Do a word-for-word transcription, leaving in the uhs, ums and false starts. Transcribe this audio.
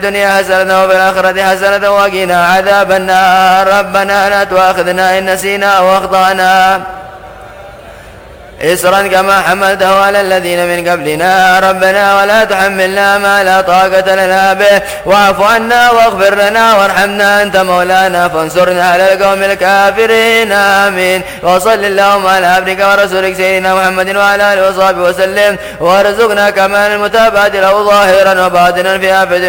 الدنيا حسنة وفي الآخرة حسنة وقنا عذاب النار. ربنا لا تؤاخذنا إن نسينا أو أخطأنا إصرا كما حملته على الذين من قبلنا. ربنا ولا تحملنا ما لا طاقة لنا به واعف عنا واغفر لنا وارحمنا أنت مولانا فانصرنا على القوم الكافرين. آمين. وصل اللهم على عبدك ورسولك سيدنا محمد وعلى آله وصحبه وسلم وارزقنا كمال المتابعة له ظاهرا وباطنا في آفة